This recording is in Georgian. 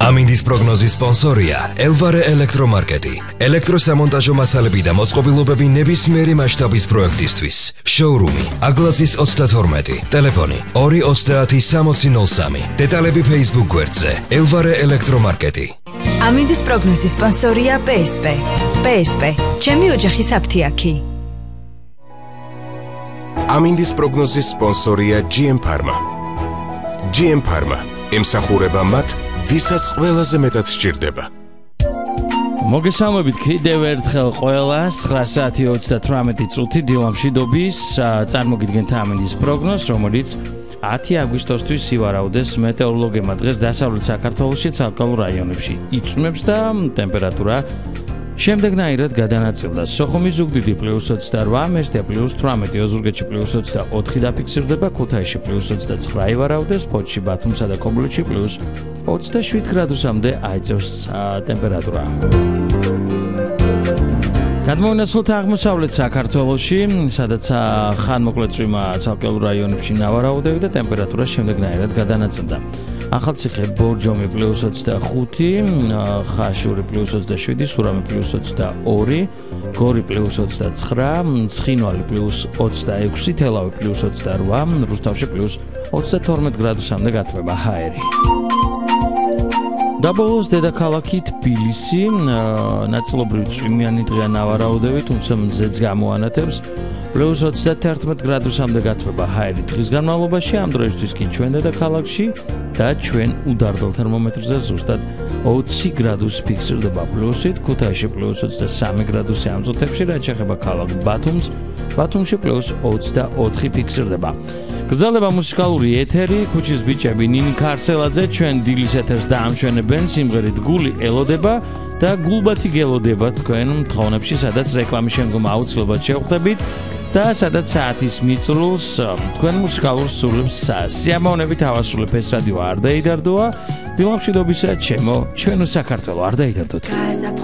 ამინდის პროგნოზის სპონსორია ელვარე ელექტრომარკეტი. ელექტროსამონტაჟო მასალები და მოწყობილობები ნებისმიერი მასშტაბის პროექტისთვის. შოურუმი აგლაძის 32, ტელეფონი 2306003. დეტალები Facebook გვერდზე ელვარე ელექტრომარკეტი. ამინდის პროგნოზის სპონსორია PSP. PSP, ჩემი ოჯახის აფთიაქი. ამინდის პროგნოზის სპონსორია GM Pharma. GM Pharma ემსახურება მათ, ვისაც ყველაზე მეტად სჭირდება. მოგესალმებით კიდევ ერთხელ ყველას 9:38 წუთი დილამშვიდობის წარმოგიდგენთ ამინდის პროგნოზს, რომელიც 10 აგვისტოსთვის ივარაუდეს მეტეოროლოგებმა დღეს დასავლეთ საქართველოში ცალკეულ რაიონებში იწვიმებს და ტემპერატურა შემდეგნაირად გადანაწილდა. სოხუმის ზუგდიდი +28, მესტია +18, ოზურგეთში +24 დაფიქსირდება, ქუთაისში +29 ივარაუდეს, ფოთში, ბათუმსა და ქობულეთში +27 გრადუსამდე აიწევს ტემპერატურა. გადმოვინაცვლოთ აღმოსავლეთ საქართველოში, სადაც ხანმოკლე წვიმა ცალკეულ რაიონებში ნავარაუდები და ტემპერატურა შემდეგნაირად გადანაწილდა. ახალციხე, ბორჯომი +25, ხაშური +27, სურამი +22, გორი +29, ცხინვალი +26, თელავი +28, რუსთავში +32 გრადუსამდე გათბება ჰაერი. დაბოლოს დედაქალაქი თბილისი, ნაწილობრივ წვიმიანი დღეა ნავარაუდები, თუმცა მზეც გამოანათებს, +31 გრადუსამდე გათბება ჰაერი დღის განმავლობაში. ამ დროისთვის კი ჩვენ დედაქალაქში და ჩვენ უდარდელ თერმომეტრზე ზუსტად 20 გრადუსი ფიქსირდება პლუსით, ქუთაისში +23 გრადუსი ამ წუთებში, რაც შეეხება ქალაქ ბათუმს, ბათუმში +24 ფიქსირდება. გრძელდება მუსიკალური ეთერი, ქუჩის ბიჭები ნინი ქარცელაძე ჩვენ დილის ეთერს დაამშვენებენ სიმღერით გული ელოდება და გულბათი გელოდება თქვენ თხოვნებში, სადაც რეკლამის შემდგომ აუცილებლად შევხვდებით და სადაც საათის მიწრულს თქვენ მუსიკალურ სურვილებს სიამოვნებით ავასრულებ. ეს რადიო არ დაიდარდოა, დილამშვიდობისა ჩემო, ჩვენო საქართველო არ დაიდარდოთ.